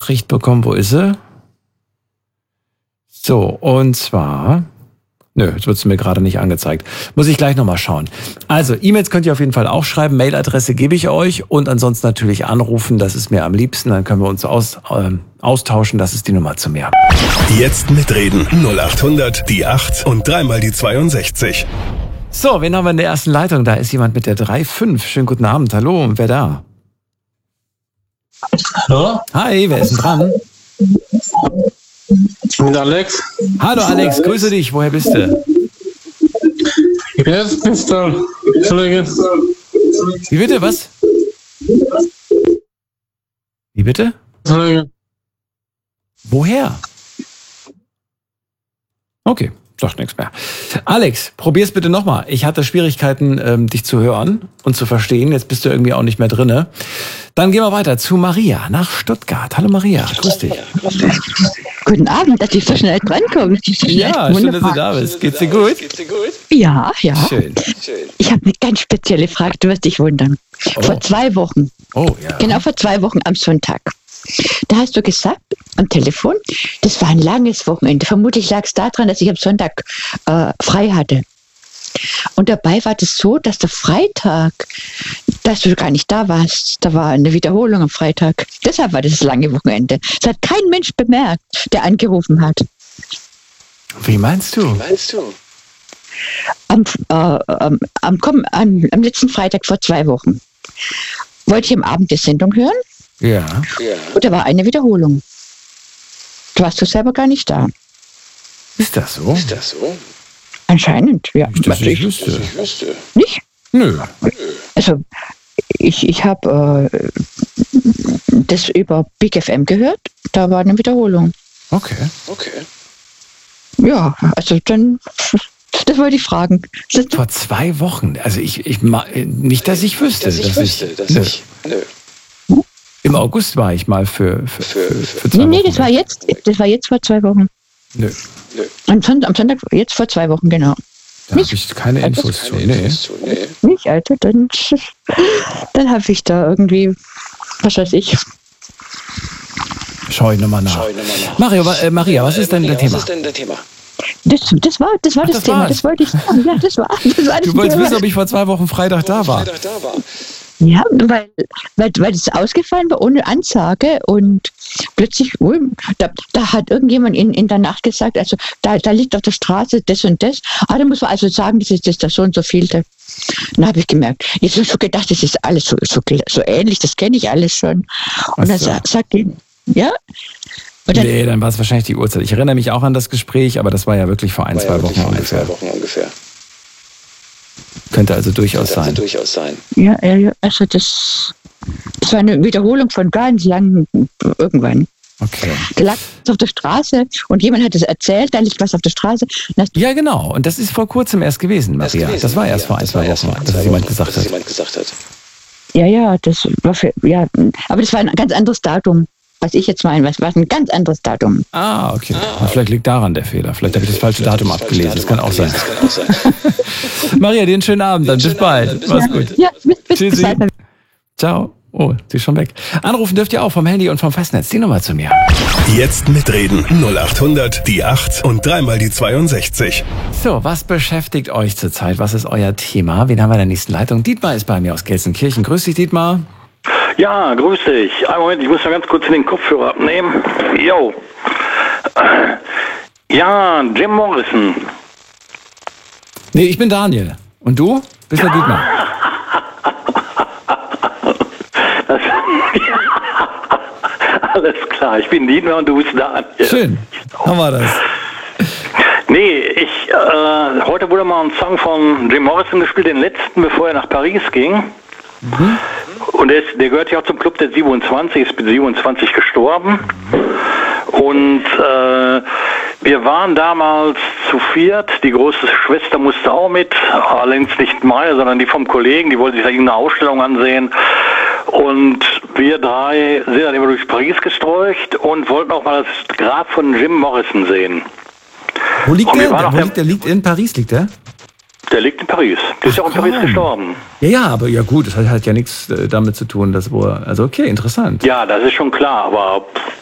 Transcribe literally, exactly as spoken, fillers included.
Nachricht bekommen. Wo ist sie? So, und zwar... Nö, jetzt wird es mir gerade nicht angezeigt. Muss ich gleich nochmal schauen. Also, E-Mails könnt ihr auf jeden Fall auch schreiben. Mailadresse gebe ich euch. Und ansonsten natürlich anrufen. Das ist mir am liebsten. Dann können wir uns aus, äh, austauschen. Das ist die Nummer zu mir. Jetzt mitreden. null acht hundert, die acht und dreimal die zweiundsechzig. So, wen haben wir in der ersten Leitung? Da ist jemand mit der drei fünf. Schönen guten Abend. Hallo, wer da? Hallo? Hi, wer ist denn dran? Mit Alex. Hallo Alex, grüße dich. Woher bist du? Ich bin jetzt Pistol. Wie bitte, was? Wie bitte? Woher? Okay, sagt nichts mehr. Alex, probier's bitte nochmal. Ich hatte Schwierigkeiten, ähm, dich zu hören und zu verstehen. Jetzt bist du irgendwie auch nicht mehr drinne. Dann gehen wir weiter zu Maria nach Stuttgart. Hallo Maria, grüß dich. Guten Abend, dass ich so schnell drankomme. So ja, schön, dass du da bist. Geht's dir gut? Ja, ja. Schön. Ich habe eine ganz spezielle Frage, du wirst dich wundern. Oh. Vor zwei Wochen, oh, ja. genau vor zwei Wochen am Sonntag, da hast du gesagt am Telefon, das war ein langes Wochenende. Vermutlich lag es daran, dass ich am Sonntag äh, frei hatte. Und dabei war das so, dass der Freitag, dass du gar nicht da warst, da war eine Wiederholung am Freitag. Deshalb war das das lange Wochenende. Das hat kein Mensch bemerkt, der angerufen hat. Wie meinst du? Wie meinst du? Am, äh, am, am, komm, am, am letzten Freitag vor zwei Wochen wollte ich am Abend die Sendung hören. Ja. Und da war eine Wiederholung. Du warst du selber gar nicht da. Ist das so? Ist das so? Anscheinend, ja. Nicht, dass ich wüsste. Ich wüsste. Nicht? Nö. Also, ich, ich habe äh, das über Big F M gehört. Da war eine Wiederholung. Okay. Okay. Ja, also dann, das wollte ich fragen. Das Vor zwei Wochen. Also ich, ich nicht, dass ich wüsste. Dass ich dass wüsste, ich, dass nö. ich... Nö. Im August war ich mal für, für, für, für zwei nee, Wochen. nee, das war jetzt, das war jetzt vor zwei Wochen. Nö. Nö. Am Sonntag, am Sonntag, jetzt vor zwei Wochen, genau. Da habe ich keine Infos zu. Nee. Infos zu. Nee. Nicht, Alter, dann, dann habe ich da irgendwie, was weiß ich. Schau ich nochmal nach. Schau ich noch mal nach. Mario, äh, Maria, was ist denn Maria, der Thema? Was ist denn der Thema? Das, das war das, war Ach, das, das Thema, war's. das wollte ich sagen. Ja, das war, das war Du wolltest wissen, ob ich vor zwei Wochen Freitag da war. Freitag da war. Ja, weil, weil, weil das ausgefallen war ohne Ansage und plötzlich, oh, da, da hat irgendjemand in, in der Nacht gesagt, also da, da liegt auf der Straße das und das. Ah, da muss man also sagen, das ist das da so und so vielte. Dann habe ich gemerkt, ich habe schon gedacht, das ist alles so, so, so ähnlich, das kenne ich alles schon. Und dann so. sa- sagt die, ja. Und dann, Nee, dann war es wahrscheinlich die Uhrzeit. Ich erinnere mich auch an das Gespräch, aber das war ja wirklich vor ein, War zwei ja Wochen wirklich vor ein, ungefähr. zwei Wochen ungefähr. Könnte also durchaus Könnte also sein. durchaus sein. ja, ja, ja, also das, das war eine Wiederholung von ganz lang irgendwann. Okay. Da lag es auf der Straße und jemand hat es erzählt, da liegt was auf der Straße. Ja, genau. Und das ist vor kurzem erst gewesen, Maria. gewesen, Das war erst ja. vor ein, Das zwei war erst Wochen, vor ein, dass zwei es jemand Wochen, gesagt dass hat. jemand gesagt hat. Ja, ja, das war für, ja, aber das war ein ganz anderes Datum, was ich jetzt meine, was war ein ganz anderes Datum. Ah, okay. Ah, Vielleicht liegt daran der Fehler. Vielleicht habe ich das falsche Vielleicht Datum das falsche abgelesen. Das kann auch sein. Das kann auch sein. Maria, dir einen schönen Abend. Dann bis schönen bald. Abend, dann bis Mach's bald. gut. Ja, bis, bis, Tschüssi. bis bald. Ciao. Oh, sie ist schon weg. Anrufen dürft ihr auch vom Handy und vom Festnetz. Die Nummer zu mir. Jetzt mitreden. null acht hundert, die acht und dreimal die zweiundsechzig. So, was beschäftigt euch zurzeit? Was ist euer Thema? Wen haben wir in der nächsten Leitung? Dietmar ist bei mir aus Gelsenkirchen. Grüß dich, Dietmar. Ja, grüß dich. Einen Moment, ich muss mal ganz kurz den Kopfhörer abnehmen. Jo. Ja, Jim Morrison. Nee, ich bin Daniel. Und du? Bist der Dietmar? Das, alles klar, ich bin Dietmar und du bist Daniel. Schön. Haben wir das. Nee, ich, äh, heute wurde mal ein Song von Jim Morrison gespielt, den letzten, bevor er nach Paris ging. Mhm. Und der, ist, der gehört ja auch zum Club der siebenundzwanzig, ist mit siebenundzwanzig gestorben. Und äh, wir waren damals zu viert, die große Schwester musste auch mit, allerdings nicht meine, sondern die vom Kollegen, die wollte sich da irgendeine Ausstellung ansehen. Und wir drei sind dann immer durch Paris gestreucht und wollten auch mal das Grab von Jim Morrison sehen. Wo liegt Und wir der? waren auf Wo der- liegt der? Liegt in Paris, liegt der? Der liegt in Paris. Der ist ja auch in Ach, Paris komm. gestorben. Ja, ja, aber ja gut, das hat halt ja nichts äh, damit zu tun, dass wo. Also okay, interessant. Ja, das ist schon klar, aber